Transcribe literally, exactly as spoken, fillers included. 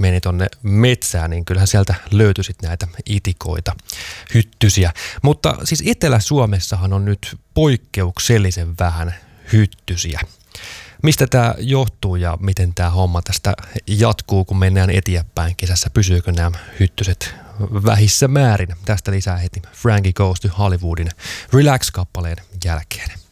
meni tonne metsään, niin kyllähän sieltä löytyi sit näitä itikoita, hyttysiä. Mutta siis Etelä-Suomessahan on nyt poikkeuksellisen vähän hyttysiä. Mistä tämä johtuu ja miten tämä homma tästä jatkuu, kun mennään eteenpäin kesässä? Pysyykö nämä hyttyset vähissä määrin? Tästä lisää heti Frankie Goes to Hollywoodin Relax-kappaleen jälkeen.